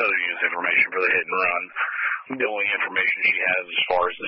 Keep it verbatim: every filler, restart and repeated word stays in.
doesn't use information for the hit and run. The only information she has as far as